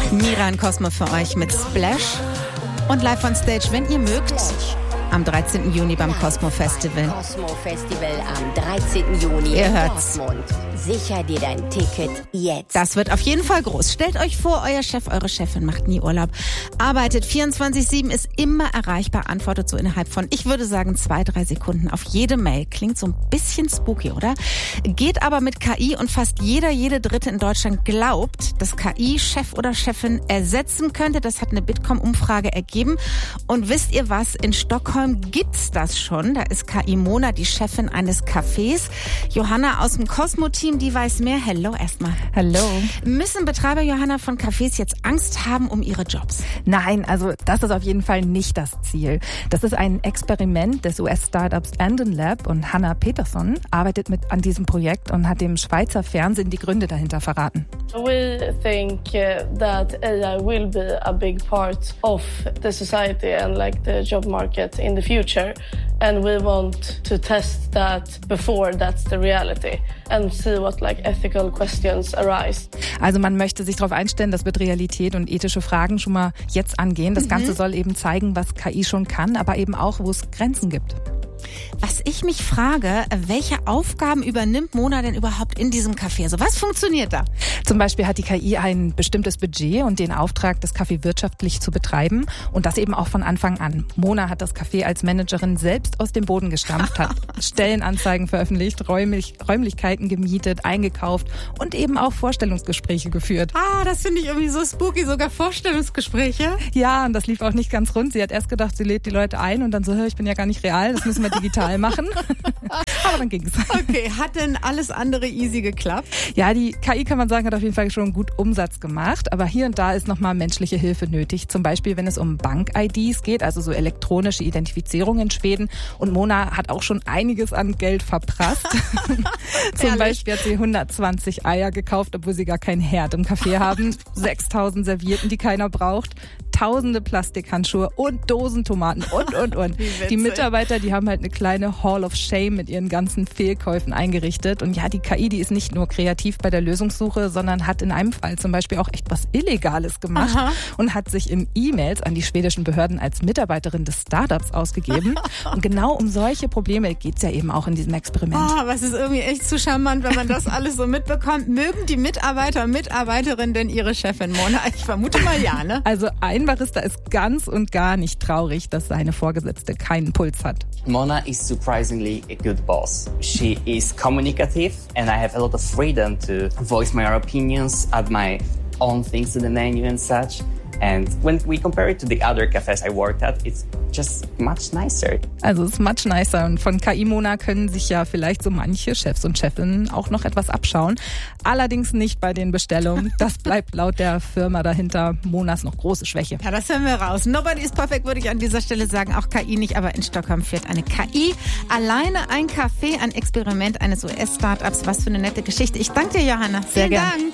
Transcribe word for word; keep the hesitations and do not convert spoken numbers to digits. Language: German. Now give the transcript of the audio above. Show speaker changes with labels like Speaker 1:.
Speaker 1: Mira und Cosmo für euch mit Splash und live on stage, wenn ihr mögt, am dreizehnten Juni beim Cosmo Festival.
Speaker 2: Cosmo Festival am dreizehnten Juni
Speaker 1: Ihr
Speaker 2: in
Speaker 1: hört's.
Speaker 2: Dortmund. Sicher dir dein Ticket jetzt.
Speaker 1: Das wird auf jeden Fall groß. Stellt euch vor, euer Chef, eure Chefin macht nie Urlaub, arbeitet vierundzwanzig sieben, ist immer erreichbar, antwortet so innerhalb von, ich würde sagen, zwei, drei Sekunden auf jede Mail. Klingt so ein bisschen spooky, oder? Geht aber mit K I und fast jeder, jede Dritte in Deutschland glaubt, dass K I Chef oder Chefin ersetzen könnte. Das hat eine Bitkom-Umfrage ergeben. Und wisst ihr was? In Stockholm gibt's das schon. Da ist K I Mona die Chefin eines Cafés. Johanna aus dem Cosmo-Team, die weiß mehr. Hello erstmal.
Speaker 3: Hallo.
Speaker 1: Müssen Betreiber, Johanna, von Cafés jetzt Angst haben um ihre Jobs?
Speaker 3: Nein, also das ist auf jeden Fall nicht das Ziel. Das ist ein Experiment des U S-Startups Andon Lab und Hannah Peterson arbeitet mit an diesem Projekt und hat dem Schweizer Fernsehen die Gründe dahinter verraten.
Speaker 4: We think uh, that A I will be a big part of the society and like the job market in the future, and we want to test that before that's the reality and see what like ethical questions arise.
Speaker 3: Also man möchte sich darauf einstellen, das wird Realität und ethische Fragen schon mal jetzt angehen. Das Ganze soll eben zeigen, was K I schon kann, aber eben auch, wo es Grenzen gibt.
Speaker 1: Was ich mich frage, welche Aufgaben übernimmt Mona denn überhaupt in diesem Café? Also was funktioniert da?
Speaker 3: Zum Beispiel hat die K I ein bestimmtes Budget und den Auftrag, das Café wirtschaftlich zu betreiben und das eben auch von Anfang an. Mona hat das Café als Managerin selbst aus dem Boden gestampft, hat Stellenanzeigen veröffentlicht, räumlich, Räumlichkeiten gemietet, eingekauft und eben auch Vorstellungsgespräche geführt.
Speaker 1: Ah, das finde ich irgendwie so spooky, sogar Vorstellungsgespräche.
Speaker 3: Ja, und das lief auch nicht ganz rund. Sie hat erst gedacht, sie lädt die Leute ein und dann so, ich bin ja gar nicht real, das müssen wir digital machen. Aber dann ging's.
Speaker 1: Okay, hat denn alles andere easy geklappt?
Speaker 3: Ja, die K I, kann man sagen, hat auf jeden Fall schon gut Umsatz gemacht. Aber hier und da ist nochmal menschliche Hilfe nötig. Zum Beispiel, wenn es um Bank-I Ds geht, also so elektronische Identifizierung in Schweden. Und Mona hat auch schon einiges an Geld verprasst. Zum Beispiel hat sie hundertzwanzig Eier gekauft, obwohl sie gar keinen Herd im Café haben. sechstausend Servietten, die keiner braucht. Tausende Plastikhandschuhe und Dosen Tomaten und, und, und. Die Mitarbeiter, die haben halt eine kleine Hall of Shame mit ihren ganzen Fehlkäufen eingerichtet. Und ja, die K I, die ist nicht nur kreativ bei der Lösungssuche, sondern hat in einem Fall zum Beispiel auch echt was Illegales gemacht. Aha. Und hat sich in E-Mails an die schwedischen Behörden als Mitarbeiterin des Startups ausgegeben. Und genau um solche Probleme geht's ja eben auch in diesem Experiment.
Speaker 1: Oh, aber es ist irgendwie echt zu charmant, wenn man das alles so mitbekommt. Mögen die Mitarbeiter und Mitarbeiterinnen denn ihre Chefin Mona? Ich vermute mal ja, ne?
Speaker 3: Also ein Barista ist ganz und gar nicht traurig, dass seine Vorgesetzte keinen Puls hat.
Speaker 5: Mona is surprisingly a good boss. She is communicative and I have a lot of freedom to voice my opinions, add my own things to the menu and such. And when we compare it to the other cafes I worked at, it's just much nicer.
Speaker 3: Also es ist much nicer und von K I-Mona können sich ja vielleicht so manche Chefs und Chefinnen auch noch etwas abschauen. Allerdings nicht bei den Bestellungen. Das bleibt laut der Firma dahinter Monas noch große Schwäche.
Speaker 1: Ja, das hören wir raus. Nobody is perfect, würde ich an dieser Stelle sagen. Auch K I nicht, aber in Stockholm führt eine K I alleine ein Café, ein Experiment eines U S-Startups. Was für eine nette Geschichte. Ich danke dir, Johanna.
Speaker 3: Sehr
Speaker 1: Vielen
Speaker 3: gern.
Speaker 1: Dank.